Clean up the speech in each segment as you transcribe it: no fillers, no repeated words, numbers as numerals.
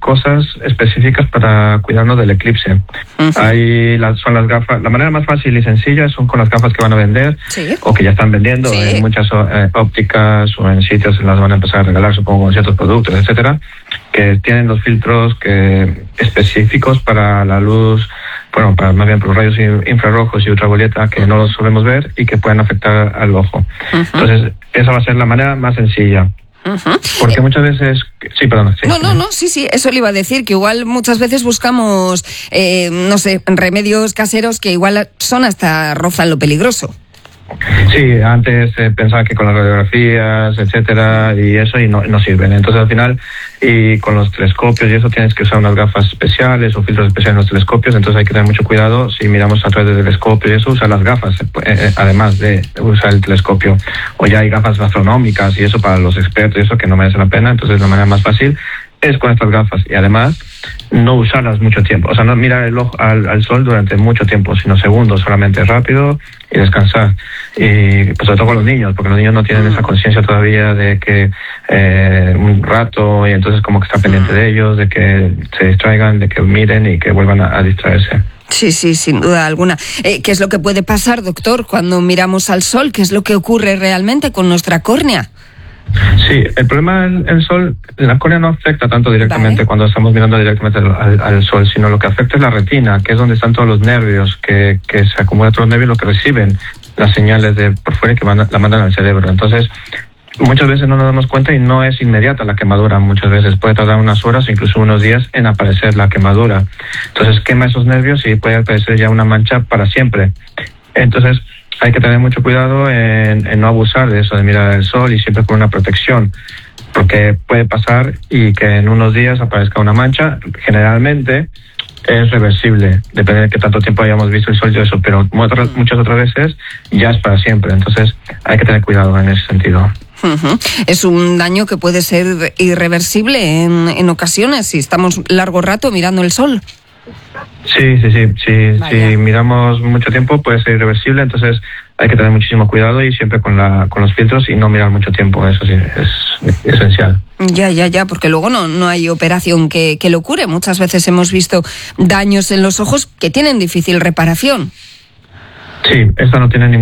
cosas específicas para cuidarnos del eclipse. Son las gafas, la manera más fácil y sencilla son con las gafas que van a vender, o que ya están vendiendo en muchas ópticas o en sitios, las van a empezar a regalar, supongo, con ciertos productos, etcétera, que tienen los filtros específicos para la luz, bueno, para más bien para los rayos infrarrojos y ultravioleta, que no los solemos ver y que pueden afectar al ojo. Entonces, esa va a ser la manera más sencilla. Porque muchas veces... Sí, perdón. Sí, eso le iba a decir, que igual muchas veces buscamos, remedios caseros que igual son hasta rozan lo peligroso. Sí, antes pensaba que con las radiografías, etcétera, y eso, y no sirven. Entonces, al final, y con los telescopios y eso, tienes que usar unas gafas especiales o filtros especiales en los telescopios. Entonces hay que tener mucho cuidado si miramos a través del telescopio y eso, usar las gafas, además de usar el telescopio. O ya hay gafas astronómicas y eso para los expertos y eso, que no merece la pena. Entonces la manera más fácil es con estas gafas, y además no usarlas mucho tiempo, o sea, no mirar el ojo al sol durante mucho tiempo, sino segundos, solamente rápido y descansar. Y pues sobre todo con los niños, porque los niños no tienen esa conciencia todavía de que un rato, y entonces como que está pendiente de ellos, de que se distraigan, de que miren y que vuelvan a distraerse. Sí, sin duda alguna. ¿Qué es lo que puede pasar, doctor, cuando miramos al sol? ¿Qué es lo que ocurre realmente con nuestra córnea? Sí, el problema del sol, la córnea no afecta tanto directamente cuando estamos mirando directamente al sol, sino lo que afecta es la retina, que es donde están todos los nervios, que se acumulan todos los nervios, lo que reciben las señales de por fuera y que la mandan al cerebro. Entonces, muchas veces no nos damos cuenta y no es inmediata la quemadura. Muchas veces puede tardar unas horas, incluso unos días, en aparecer la quemadura. Entonces, quema esos nervios y puede aparecer ya una mancha para siempre. Entonces, hay que tener mucho cuidado en no abusar de eso, de mirar el sol, y siempre con una protección, porque puede pasar y que en unos días aparezca una mancha. Generalmente es reversible, depende de qué tanto tiempo hayamos visto el sol y eso, pero muchas otras veces ya es para siempre. Entonces hay que tener cuidado en ese sentido. Es un daño que puede ser irreversible en ocasiones si estamos largo rato mirando el sol. Sí, si miramos mucho tiempo puede ser irreversible, entonces hay que tener muchísimo cuidado y siempre con los filtros y no mirar mucho tiempo, eso sí, es esencial. Ya, porque luego no hay operación que lo cure. Muchas veces hemos visto daños en los ojos que tienen difícil reparación. Sí, esta no tiene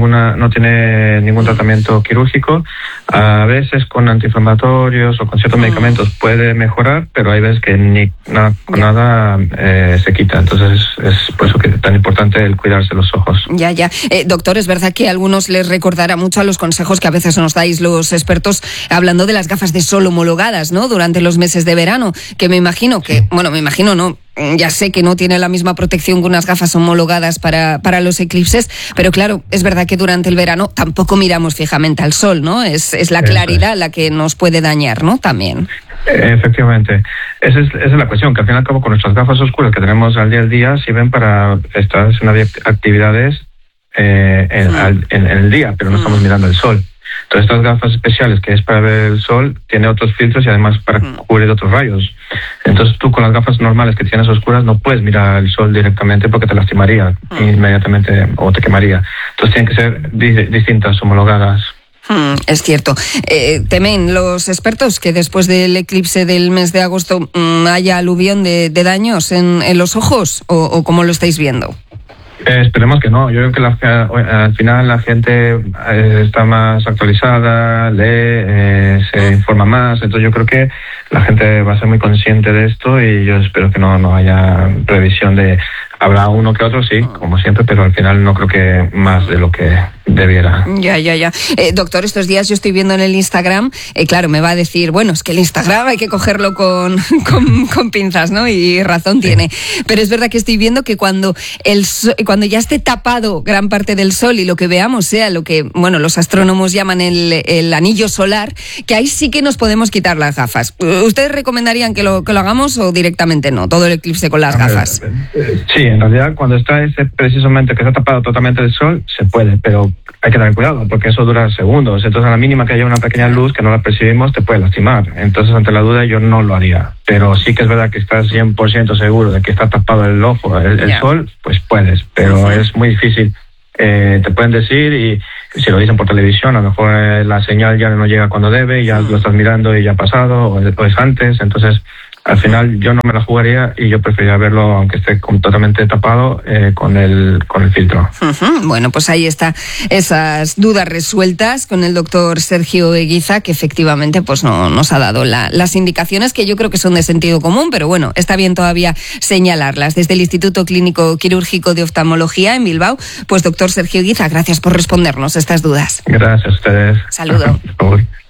ningún tratamiento quirúrgico. A veces con antiinflamatorios o con ciertos medicamentos puede mejorar, pero hay veces que nada se quita. Entonces es por eso que es tan importante el cuidarse los ojos. Ya. Doctor, es verdad que a algunos les recordará mucho a los consejos que a veces nos dais los expertos hablando de las gafas de sol homologadas, ¿no? Durante los meses de verano, que me imagino no. Ya sé que no tiene la misma protección que unas gafas homologadas para los eclipses, pero claro, es verdad que durante el verano tampoco miramos fijamente al sol, ¿no? Es la claridad la que nos puede dañar, ¿no? También. Efectivamente. Esa es la cuestión, que al fin y al cabo con nuestras gafas oscuras que tenemos al día sirven para estar haciendo actividades en el día, pero no estamos mirando el sol. Entonces estas gafas especiales, que es para ver el sol, tiene otros filtros y además para cubrir otros rayos. Entonces tú con las gafas normales que tienes oscuras no puedes mirar el sol directamente porque te lastimaría inmediatamente o te quemaría. Entonces tienen que ser distintas, homologadas. Es cierto. ¿Temen los expertos que después del eclipse del mes de agosto haya aluvión de daños en los ojos o cómo lo estáis viendo? Esperemos que no. Yo creo que al final la gente está más actualizada, lee, se informa más. Entonces yo creo que la gente va a ser muy consciente de esto y yo espero que no haya previsión de... Habrá uno que otro, sí, como siempre, pero al final no creo que más de lo que debiera. Ya. Doctor, estos días yo estoy viendo en el Instagram, claro, me va a decir, bueno, es que el Instagram hay que cogerlo con pinzas, ¿no? Y razón tiene. Pero es verdad que estoy viendo que cuando ya esté tapado gran parte del sol y lo que veamos sea lo que, bueno, los astrónomos llaman el anillo solar, que ahí sí que nos podemos quitar las gafas. ¿Ustedes recomendarían que lo hagamos o directamente no? Todo el eclipse con las gafas. Sí, en realidad cuando está precisamente que está tapado totalmente el sol, se puede, pero hay que tener cuidado porque eso dura segundos. Entonces a la mínima que haya una pequeña luz que no la percibimos te puede lastimar. Entonces ante la duda yo no lo haría. Pero sí que es verdad que estás 100% seguro de que está tapado el ojo, el sol, pues puedes, pero es muy difícil. Te pueden decir y si lo dicen por televisión, a lo mejor la señal ya no llega cuando debe, ya lo estás mirando y ya ha pasado o es antes. Entonces al final yo no me la jugaría y yo preferiría verlo, aunque esté totalmente tapado, con el filtro. Bueno, pues ahí está esas dudas resueltas con el doctor Sergio Eguiza, que efectivamente pues no nos ha dado las indicaciones que yo creo que son de sentido común, pero bueno, está bien todavía señalarlas. Desde el Instituto Clínico Quirúrgico de Oftalmología en Bilbao, pues doctor Sergio Eguiza, gracias por respondernos estas dudas. Gracias a ustedes. Saludo. Por favor.